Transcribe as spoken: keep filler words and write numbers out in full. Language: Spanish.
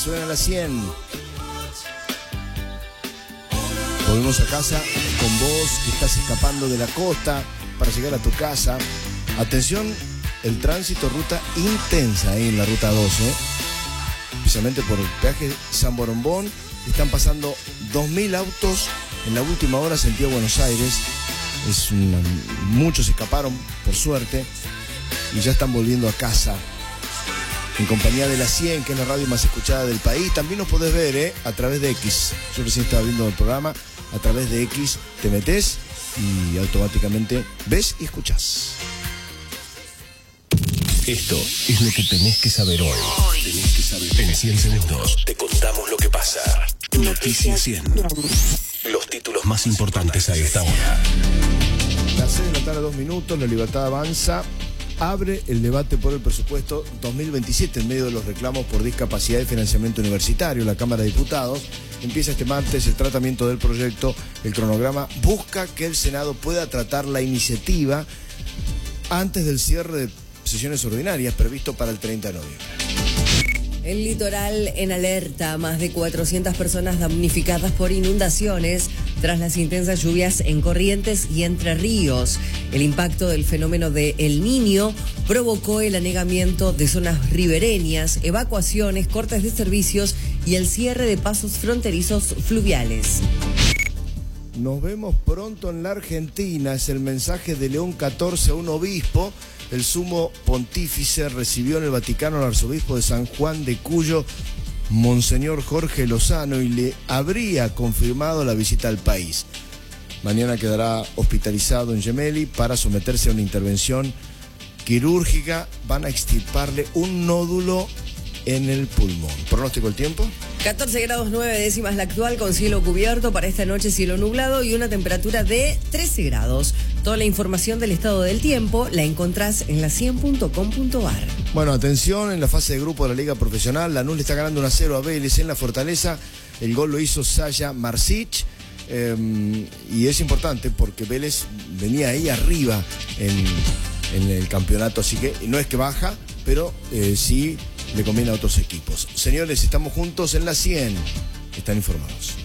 suena la cien. Volvemos a casa con vos que estás escapando de la costa para llegar a tu casa. Atención, el tránsito, ruta intensa ahí en la ruta doce, especialmente por el peaje San Borombón. Están pasando dos mil autos en la última hora sentido Buenos Aires. Es una, muchos escaparon, por suerte, y ya están volviendo a casa en compañía de la cien, que es la radio más escuchada del país. También nos podés ver ¿eh? a través de X. Yo recién estaba viendo el programa. A través de X te metés y automáticamente ves y escuchás. Esto es lo que tenés que saber hoy. hoy. Tenés que saber. En cien segundos te contamos lo que pasa. Noticias cien. Los títulos más importantes a esta hora. Las seis de la tarde, dos minutos. La Libertad Avanza abre el debate por el presupuesto dos mil veintisiete en medio de los reclamos por discapacidad y financiamiento universitario. La Cámara de Diputados empieza este martes el tratamiento del proyecto. El cronograma busca que el Senado pueda tratar la iniciativa antes del cierre de sesiones ordinarias previsto para el treinta de noviembre. El litoral en alerta, más de cuatrocientas personas damnificadas por inundaciones tras las intensas lluvias en Corrientes y Entre Ríos. El impacto del fenómeno de El Niño provocó el anegamiento de zonas ribereñas, evacuaciones, cortes de servicios y el cierre de pasos fronterizos fluviales. Nos vemos pronto en la Argentina, es el mensaje de León catorce a un obispo. El sumo pontífice recibió en el Vaticano al arzobispo de San Juan de Cuyo, Monseñor Jorge Lozano, y le habría confirmado la visita al país. Mañana quedará hospitalizado en Gemelli para someterse a una intervención quirúrgica. Van a extirparle un nódulo en el pulmón. ¿Pronóstico del tiempo? catorce grados nueve décimas la actual, con cielo cubierto. Para esta noche cielo nublado y una temperatura de trece grados. Toda la información del estado del tiempo la encontrás en la cien punto com punto ar. Bueno, atención, en la fase de grupo de la Liga Profesional, Lanús le está ganando uno a cero a Vélez en la Fortaleza. El gol lo hizo Saya Marsic. Eh, y es importante porque Vélez venía ahí arriba en, en el campeonato, así que no es que baja, pero eh, sí le conviene a otros equipos. Señores, estamos juntos en la cien. Están informados.